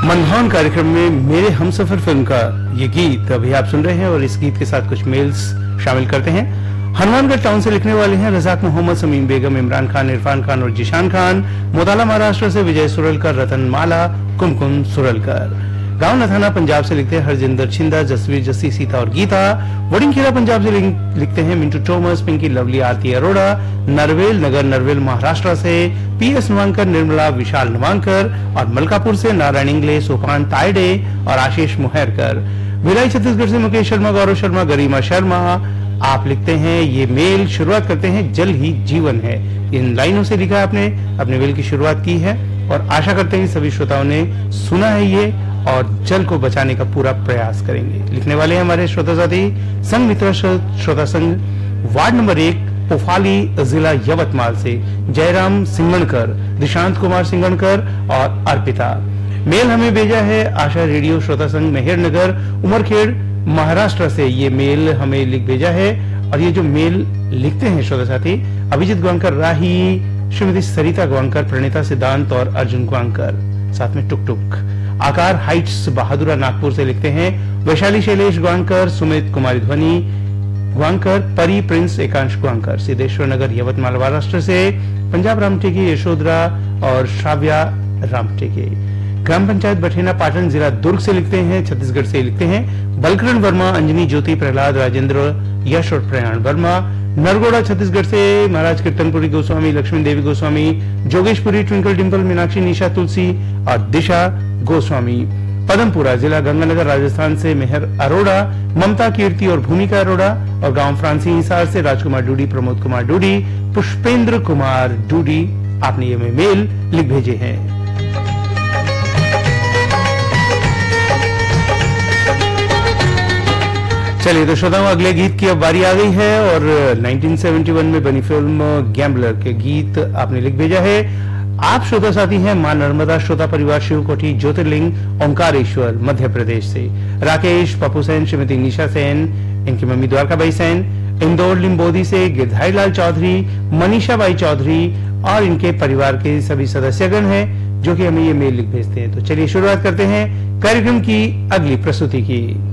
मनभावन कार्यक्रम में मेरे हमसफर फिल्म का ये गीत अभी आप सुन रहे हैं और इस गीत के साथ कुछ मेल्स शामिल करते हैं। हनुमानगढ़ टाउन से लिखने वाले हैं रजाक मोहम्मद, समीम बेगम, इमरान खान, इरफान खान और जिशान खान। मोताला महाराष्ट्र से विजय सुरलकर, रतन माला, कुमकुम सुरलकर। गांव नथाना पंजाब से लिखते हैं हरजिंदर छिंदा, जसवीर जस्सी, सीता और गीता। वडिंगखेड़ा पंजाब से लिखते हैं मिंटू टोमस, पिंकी लवली, आरती अरोड़ा। नरवेल नगर नरवेल महाराष्ट्र से पीएस नवांकर, निर्मला, विशाल नवांकर। और मलकापुर से नारायण इंगले, सोपान तायडे और आशीष मुहैरकर। भिलाई छत्तीसगढ़ से मुकेश शर्मा, गौरव शर्मा, गरिमा शर्मा। आप लिखते हैं ये मेल शुरुआत करते हैं जल ही जीवन है। इन लाइनों से लिखा आपने अपने मेल की शुरुआत की है और आशा करते हैं सभी श्रोताओं ने सुना है ये और जल को बचाने का पूरा प्रयास करेंगे। लिखने वाले हैं हमारे श्रोता साथी संघ मित्र श्रोता संघ वार्ड नंबर 1 पोफाली जिला यवतमाल से जयराम सिंगणकर, दिशांत कुमार सिंगणकर और अर्पिता। मेल हमें भेजा है आशा रेडियो श्रोता संघ मेहरनगर उमरखेड़ महाराष्ट्र से। ये मेल हमें लिख भेजा है और ये जो मेल लिखते हैं श्रोता साथी अभिजीत ग्वांकर राही, श्रीमती सरिता ग्वांकर, प्रणीता सिद्धांत और अर्जुन ग्वांकर, साथ में टुक टुक। आकार हाइट्स बहादुरा नागपुर से लिखते हैं वैशाली शैलेश ग्वांकर, सुमित कुमारी ध्वनि ग्वांकर, परी प्रिंस एकांश ग्वांकर। सिद्धेश्वर नगर यवतमाल महाराष्ट्र से पंजाब रामटेके, यशोधरा और श्राव्या रामटेके। ग्राम पंचायत बठेना पाटन जिला दुर्ग से लिखते हैं, छत्तीसगढ़ से लिखते हैं बलकरण वर्मा, अंजनी, ज्योति, प्रहलाद, राजेंद्र, यश और प्रयाण वर्मा। नरगोड़ा छत्तीसगढ़ से महाराज कीर्तनपुरी गोस्वामी, लक्ष्मी देवी गोस्वामी, जोगेशपुरी, ट्विंकल डिंपल, मीनाक्षी, निशा तुलसी और दिशा गोस्वामी। पदमपुरा जिला गंगानगर राजस्थान से मेहर अरोड़ा, ममता, कीर्ति और भूमिका अरोड़ा। और गांव फ्रांसी हिसार से राजकुमार डूडी, प्रमोद कुमार डूडी, पुष्पेंद्र कुमार डूडी। आपने ये मेल लिख भेजे हैं। चलिए तो श्रोताओं अगले गीत की अब बारी आ गई है और 1971 में बनी फिल्म गैम्बलर के गीत आपने लिख भेजा है। आप श्रोता साथी हैं मां नर्मदा श्रोता परिवार, शिवकोटी, ज्योतिर्लिंग, ओंकारेश्वर, मध्य प्रदेश से। राकेश, पप्पू सेन, श्रीमती निशा सेन, इनकी मम्मी द्वारकाबाई सेन। इंदौर लिम्बोदी से गिरधारी लाल चौधरी, मनीषा बाई चौधरी और इनके परिवार के सभी सदस्यगण हैं जो कि हमें ये मेल लिख भेजते हैं। तो चलिए शुरुआत करते हैं कार्यक्रम की अगली प्रस्तुति की।